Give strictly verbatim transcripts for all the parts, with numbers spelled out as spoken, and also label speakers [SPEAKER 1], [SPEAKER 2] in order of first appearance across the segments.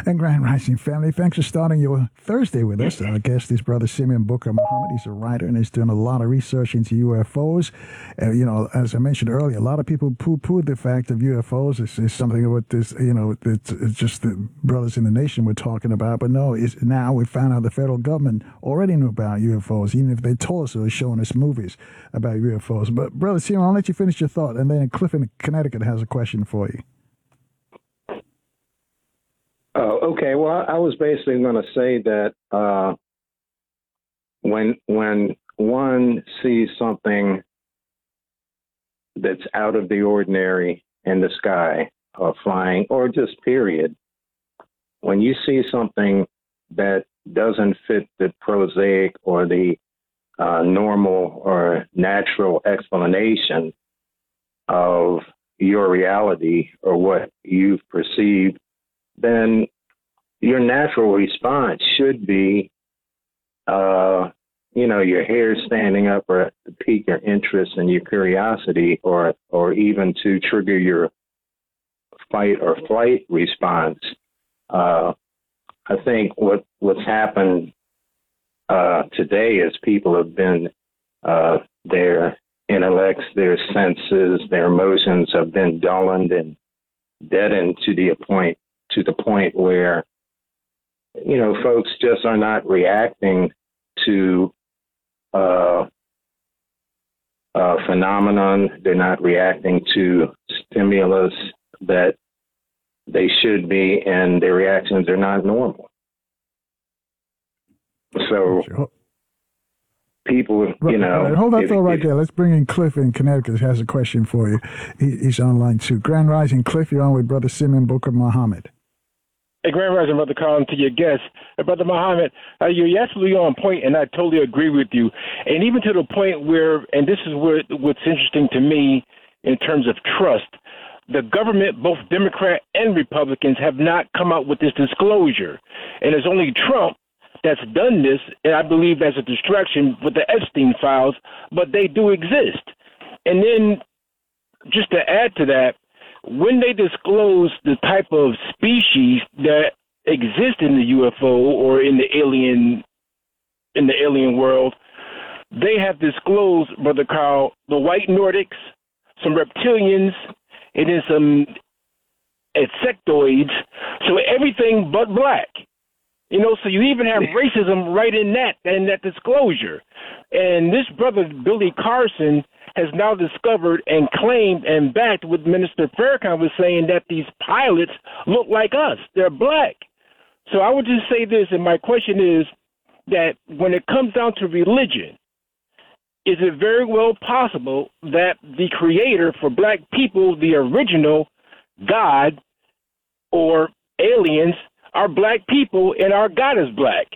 [SPEAKER 1] And Grand Rising family, thanks for starting your Thursday with us. Our guest is Brother Simeon Booker Muhammad. He's a writer and he's doing a lot of research into U F Os. Uh, you know, as I mentioned earlier, a lot of people poo-pooed the fact of U F Os. It's, it's something what this, you know, it's, it's just the brothers in the nation we're talking about. But no, it's, now we found out the federal government already knew about U F Os, even if they told us they were showing us movies about U F Os. But Brother Simeon, I'll let you finish your thought. And then Cliff in Connecticut has a question for you.
[SPEAKER 2] Oh, okay. Well, I was basically going to say that uh, when when one sees something that's out of the ordinary in the sky or flying, or just period, when you see something that doesn't fit the prosaic or the uh, normal or natural explanation of your reality or what you've perceived, then your natural response should be, uh, you know, your hair standing up or to pique your interest and your curiosity, or or even to trigger your fight or flight response. Uh, I think what what's happened uh, today is people have been, uh, their intellects, their senses, their emotions have been dulled and deadened to the point to the point where, you know, folks just are not reacting to uh, a phenomenon. They're not reacting to stimulus that they should be, and their reactions are not normal. So
[SPEAKER 1] Sure.
[SPEAKER 2] people, you know...
[SPEAKER 1] Right, hold that
[SPEAKER 2] if,
[SPEAKER 1] thought right
[SPEAKER 2] if,
[SPEAKER 1] there. Let's bring in Cliff in Connecticut. He has a question for you. He, he's online too. Grand Rising, Cliff, you're on with Brother Simeon Booker Muhammad.
[SPEAKER 3] Hey, Grand Rising, Brother Colin, to your guest. Uh, Brother Muhammad, uh, you're absolutely on point, and I totally agree with you. And even to the point where, and this is where, what's interesting to me in terms of trust, the government, both Democrat and Republicans, have not come out with this disclosure. And it's only Trump that's done this, and I believe as a distraction with the Epstein files, but they do exist. And then just to add to that, when they disclose the type of species that exist in the U F O or in the alien in the alien world, they have disclosed, Brother Carl, the white Nordics, some reptilians, and then some insectoids, so everything but black. You know, so you even have racism right in that in that disclosure. And this brother, Billy Carson, has now discovered and claimed and backed what Minister Farrakhan was saying, that these pilots look like us. They're black. So I would just say this, and my question is that when it comes down to religion, is it very well possible that the creator for black people, the original God or aliens, are black people and our God is black?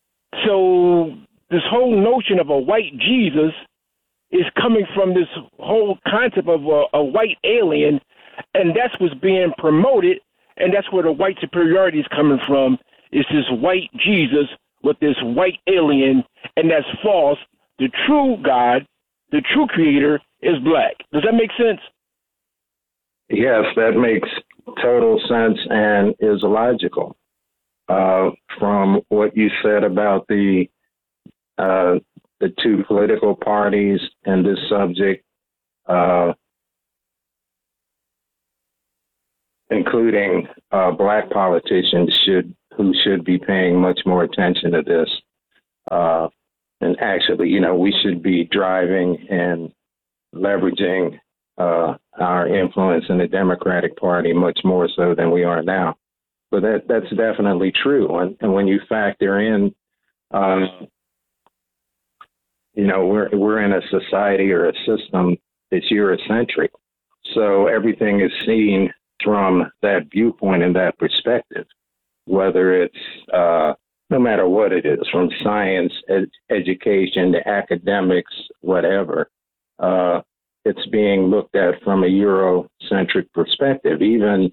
[SPEAKER 3] So this whole notion of a white Jesus is coming from this whole concept of a, a white alien, and that's what's being promoted, and that's where the white superiority is coming from, is this white Jesus with this white alien, and that's false. The true God, the true creator, is black. Does that make sense?
[SPEAKER 2] Yes, that makes total sense and is logical. Uh, from what you said about the uh, the two political parties and this subject, uh, including uh, black politicians, should who should be paying much more attention to this. Uh, and actually, you know, we should be driving and leveraging uh, our influence in the Democratic Party much more so than we are now. But that that's definitely true. And, and when you factor in, um, you know, we're we're in a society or a system that's Eurocentric, so everything is seen from that viewpoint and that perspective. Whether it's uh, no matter what it is, from science, ed- education, to academics, whatever, uh, it's being looked at from a Eurocentric perspective. Even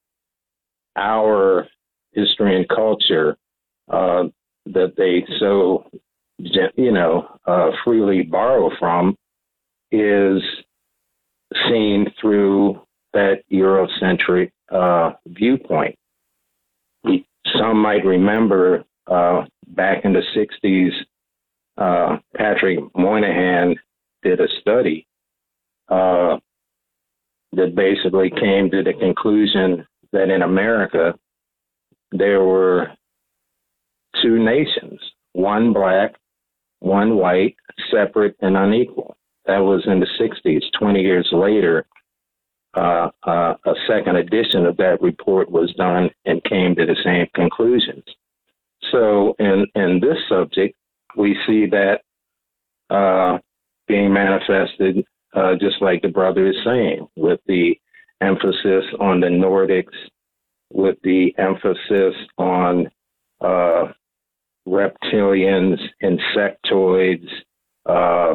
[SPEAKER 2] our history and culture uh, that they so, you know, uh, freely borrow from is seen through that Eurocentric uh, viewpoint. some might remember uh, back in the sixties, uh, Patrick Moynihan did a study uh, that basically came to the conclusion that in America, there were two nations, one black, one white, separate and unequal. That was in the sixties. twenty years later, uh, uh, a second edition of that report was done and came to the same conclusions. So in, in this subject, we see that uh, being manifested uh, just like the brother is saying, with the emphasis on the Nordics, with the emphasis on uh, reptilians, insectoids, uh,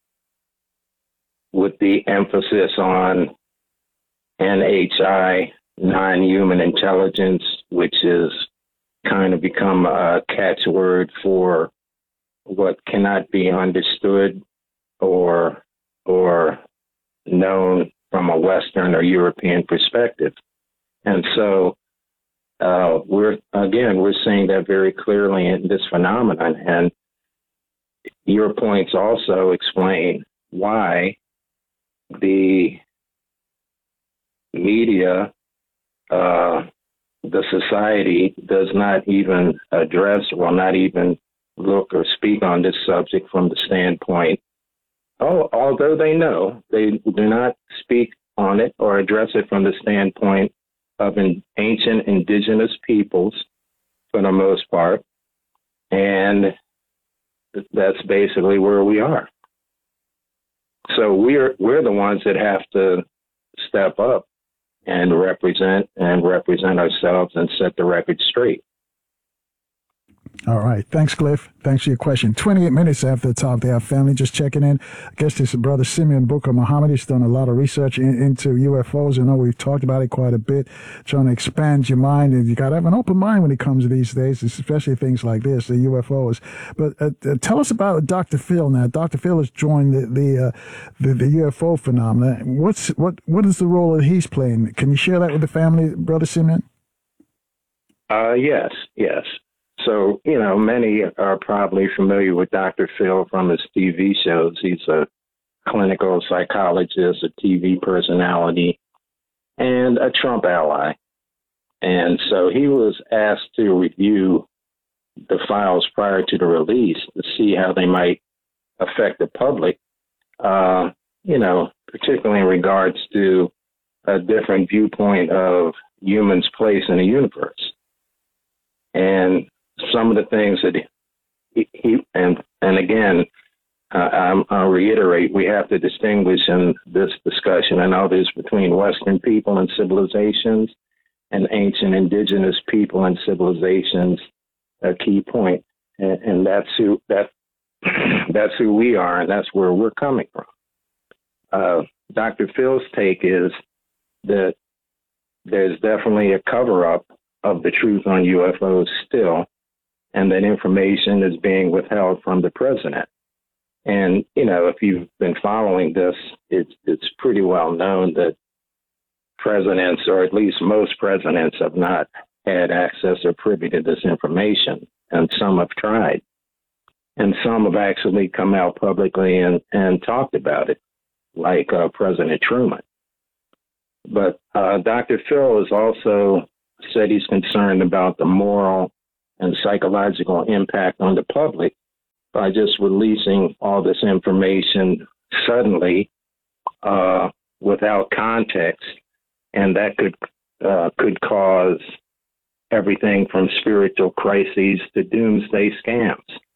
[SPEAKER 2] with the emphasis on N H I, non-human intelligence, which is kind of become a catchword for what cannot be understood or or known from a Western or European perspective. And so uh, we're, again, we're seeing that very clearly in this phenomenon. And your points also explain why the media, uh, the society does not even address, will not even look or speak on this subject from the standpoint, oh, although they know, they do not speak on it or address it from the standpoint of an ancient indigenous peoples for the most part. And that's basically where we are. So we're we're the ones that have to step up and represent and represent ourselves and set the record straight.
[SPEAKER 1] All right. Thanks, Cliff. Thanks for your question. twenty-eight minutes after the top, they have family just checking in. I guess this is Brother Simeon Booker Muhammad. He's done a lot of research in, into U F Os. I know we've talked about it quite a bit, trying to expand your mind. And you got to have an open mind when it comes to these days, especially things like this, the U F Os. But uh, uh, tell us about Doctor Phil now. Doctor Phil has joined the the, uh, the the U F O phenomena. What's what what is the role that he's playing? Can you share that with the family, Brother Simeon?
[SPEAKER 2] Uh, yes, yes. So, you know, many are probably familiar with Doctor Phil from his T V shows. He's a clinical psychologist, a T V personality, and a Trump ally. And so he was asked to review the files prior to the release to see how they might affect the public, uh, you know, particularly in regards to a different viewpoint of humans' place in the universe. And some of the things that he, he and and again, uh, I'm, I'll reiterate, we have to distinguish in this discussion and others between Western people and civilizations and ancient indigenous people and civilizations. A key point, and, and that's who that that's who we are, and that's where we're coming from. Uh, Doctor Phil's take is that there's definitely a cover-up of the truth on U F Os still, and that information is being withheld from the president. And, you know, if you've been following this, it's it's pretty well known that presidents, or at least most presidents, have not had access or privy to this information, and some have tried. And some have actually come out publicly and, and talked about it, like uh, President Truman. But uh, Doctor Phil has also said he's concerned about the moral and psychological impact on the public by just releasing all this information suddenly uh, without context, and that could uh, could cause everything from spiritual crises to doomsday scams.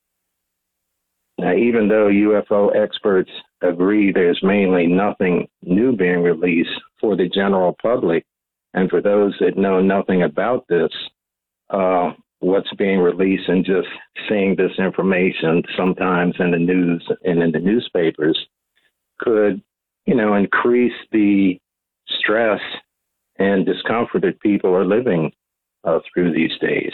[SPEAKER 2] Now, even though U F O experts agree there's mainly nothing new being released for the general public, and for those that know nothing about this, uh, what's being released and just seeing this information sometimes in the news and in the newspapers could, you know, increase the stress and discomfort that people are living uh, through these days.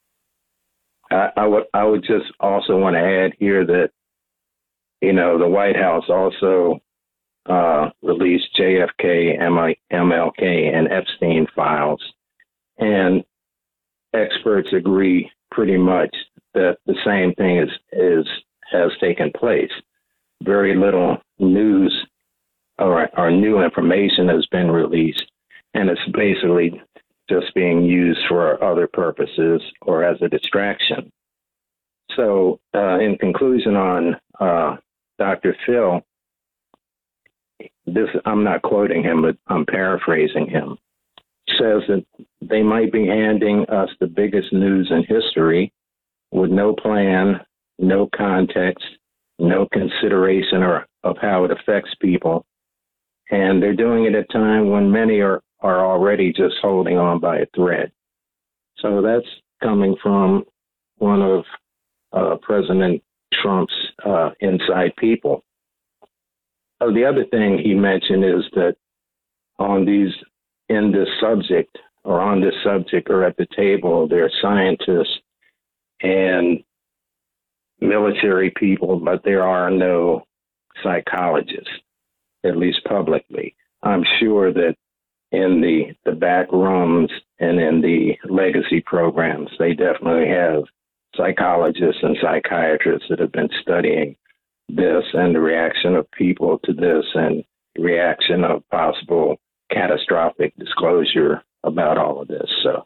[SPEAKER 2] I, I would I would just also want to add here that, you know, the White House also uh, released J F K, M L K, and Epstein files. And experts agree pretty much that the same thing is, is has taken place. Very little news or, or new information has been released, and it's basically just being used for other purposes or as a distraction. So, uh, in conclusion on uh, Doctor Phil, this I'm not quoting him, but I'm paraphrasing him. Says that they might be handing us the biggest news in history with no plan, no context, no consideration or of how it affects people. And they're doing it at a time when many are, are already just holding on by a thread. So that's coming from one of uh, President Trump's uh, inside people. Oh, the other thing he mentioned is that on these, in this subject or on this subject or at the table, there are scientists and military people, but there are no psychologists, at least publicly. I'm sure that in the, the back rooms and in the legacy programs, they definitely have psychologists and psychiatrists that have been studying this and the reaction of people to this and the reaction of possible catastrophic disclosure about all of this. So,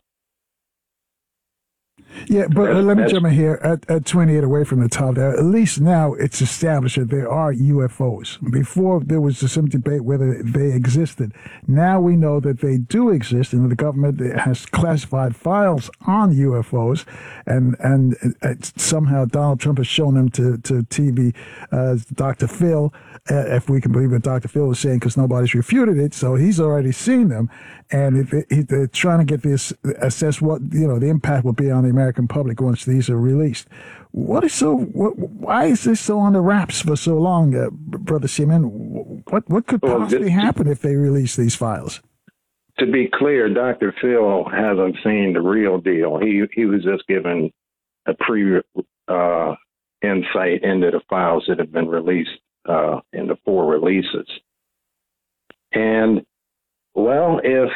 [SPEAKER 1] yeah, but
[SPEAKER 2] That's-
[SPEAKER 1] let me
[SPEAKER 2] that's-
[SPEAKER 1] jump in here at, at twenty-eight away from the top there. At least now it's established that there are U F Os. Before there was some debate whether they existed. Now we know that they do exist, and the government has classified files on U F Os, and and uh, somehow Donald Trump has shown them to to T V. Uh, Doctor Phil, uh, if we can believe what Doctor Phil was saying, because nobody's refuted it, so he's already seen them, and if it, it, they're trying to get this assess what you know the impact will be on the American public once these are released. What is so? What, why is this so on the wraps for so long, uh, Brother Seaman? What what could
[SPEAKER 2] Well,
[SPEAKER 1] possibly
[SPEAKER 2] this-
[SPEAKER 1] happen if they release these files?
[SPEAKER 2] To be clear, Doctor Phil hasn't seen the real deal. He he was just given a pre uh, insight into the files that have been released uh, in the four releases. And well, if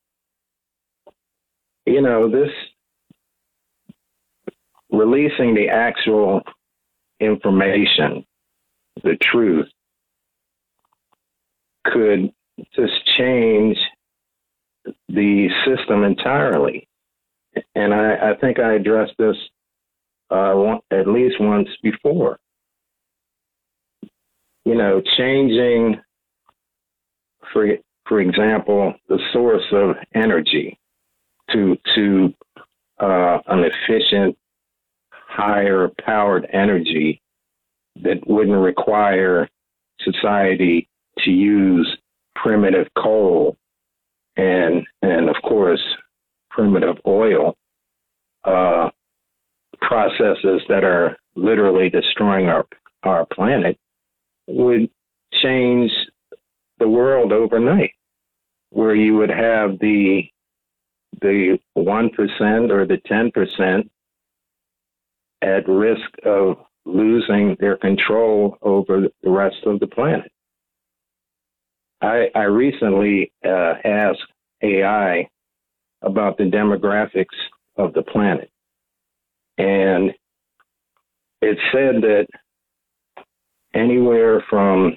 [SPEAKER 2] you know this, releasing the actual information, the truth, could just change the system entirely. And I, I think I addressed this uh, one, at least once before. You know, changing, for for example, the source of energy to to uh, an efficient, higher powered energy that wouldn't require society to use primitive coal and and of course primitive oil, uh, processes that are literally destroying our our planet, would change the world overnight, where you would have the the one percent or the ten percent at risk of losing their control over the rest of the planet. I, I recently uh, asked A I about the demographics of the planet, and it said that anywhere from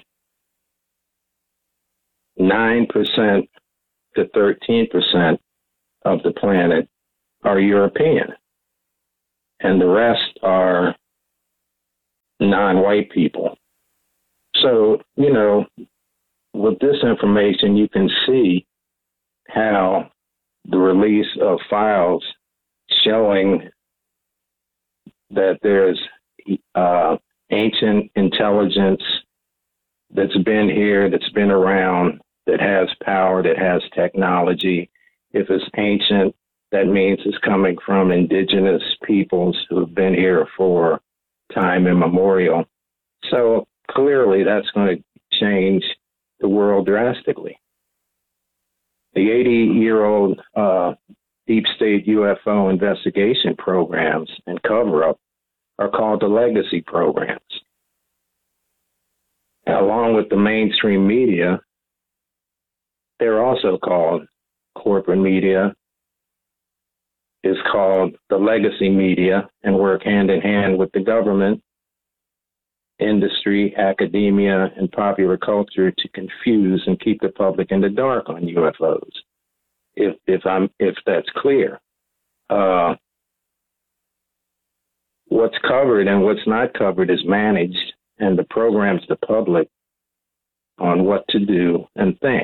[SPEAKER 2] nine percent to thirteen percent of the planet are European, and the rest are non-white people. So, you know, with this information, you can see how the release of files showing that there's uh, ancient intelligence that's been here, that's been around, that has power, that has technology. If it's ancient, that means it's coming from indigenous peoples who've been here for time immemorial. So clearly that's going to change the world drastically. The eighty-year-old uh, deep state U F O investigation programs and cover-up are called the legacy programs. Along with the mainstream media, they're also called corporate media, is called the legacy media and work hand in hand with the government, industry, academia, and popular culture to confuse and keep the public in the dark on U F Os. If if I'm if that's clear, uh, what's covered and what's not covered is managed, and the programs the public on what to do and think.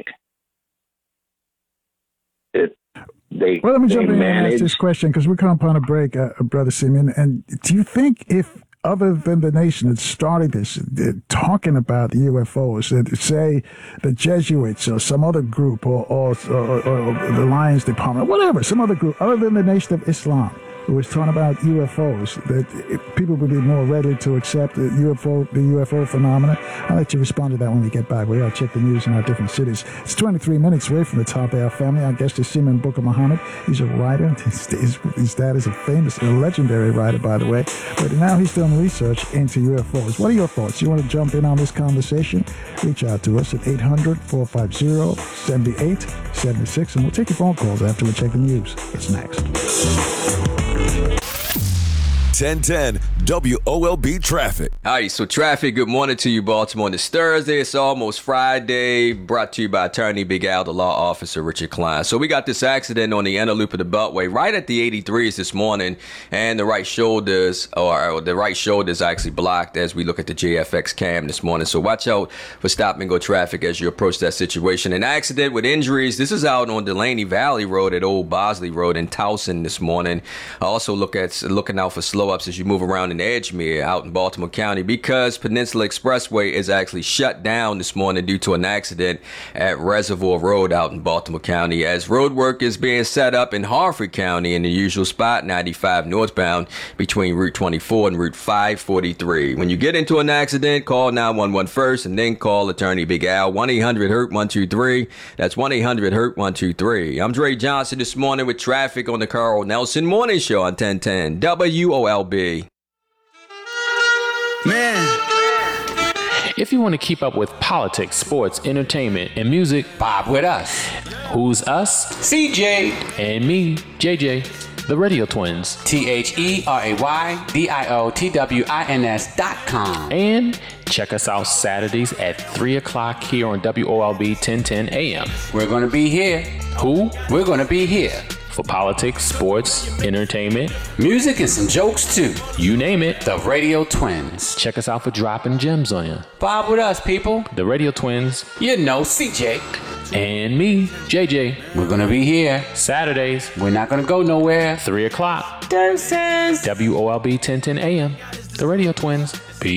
[SPEAKER 2] It they
[SPEAKER 1] well, let me
[SPEAKER 2] they
[SPEAKER 1] jump in
[SPEAKER 2] manage,
[SPEAKER 1] and ask this question because we're coming upon a break, uh, Brother Simeon. And do you think if other than the nation that started this, uh, talking about the U F Os, uh, say the Jesuits or some other group or, or, or, or the Lions Department, whatever, some other group other than the Nation of Islam, who was talking about U F Os, that it, people would be more ready to accept the U F O, the U F O phenomena? I'll let you respond to that when we get back. We gotta check the news in our different cities. It's twenty-three minutes away from the top of our family. Our guest is Simeon Booker Muhammad. He's a writer. His, his, his dad is a famous, a legendary writer, by the way. But now he's doing research into U F Os. What are your thoughts? You want to jump in on this conversation? Reach out to us at eight hundred, four five zero, seven eight seven six, and we'll take your phone calls after we check the news. It's next.
[SPEAKER 4] ten ten W O L B Traffic.
[SPEAKER 5] Hi, so traffic, good morning to you, Baltimore. It's Thursday, it's almost Friday, brought to you by Attorney Big Al, the law officer, Richard Klein. So we got this accident on the inner loop of the Beltway, right at the eighty-threes this morning, and the right shoulders, or, or the right shoulder is actually blocked as we look at the J F X cam this morning. So watch out for stop and go traffic as you approach that situation. An accident with injuries, this is out on Delaney Valley Road at Old Bosley Road in Towson this morning. Also look at looking out for slow ups as you move around in Edgemere out in Baltimore County because Peninsula Expressway is actually shut down this morning due to an accident at Reservoir Road out in Baltimore County as road work is being set up in Harford County in the usual spot, ninety-five northbound between Route twenty-four and Route five forty-three. When you get into an accident, call nine one one first and then call Attorney Big Al, one eight hundred hurt one two three. That's one eight hundred hurt one two three. I'm Dre Johnson this morning with traffic on the Carl Nelson Morning Show on ten ten W O L B.
[SPEAKER 6] Man.
[SPEAKER 7] If you want to keep up with politics, sports, entertainment, and music,
[SPEAKER 6] Bob with us.
[SPEAKER 7] Who's us?
[SPEAKER 6] C J.
[SPEAKER 7] And me, J J, the Radio Twins.
[SPEAKER 6] T H E R A Y D I O T W I N S dot com.
[SPEAKER 7] And check us out Saturdays at three o'clock here on W O L B ten ten A M.
[SPEAKER 6] We're going to be here.
[SPEAKER 7] Who?
[SPEAKER 6] We're going to be here.
[SPEAKER 7] For politics, sports, entertainment,
[SPEAKER 6] music, and some jokes too.
[SPEAKER 7] You name it.
[SPEAKER 6] The Radio Twins.
[SPEAKER 7] Check us out for dropping gems on you.
[SPEAKER 6] Bob with us, people.
[SPEAKER 7] The Radio Twins.
[SPEAKER 6] You know, C J.
[SPEAKER 7] And me, J J.
[SPEAKER 6] We're going to be here.
[SPEAKER 7] Saturdays.
[SPEAKER 6] We're not going to go nowhere.
[SPEAKER 7] three o'clock.
[SPEAKER 6] Deuces.
[SPEAKER 7] W O L B ten ten A M. The Radio Twins.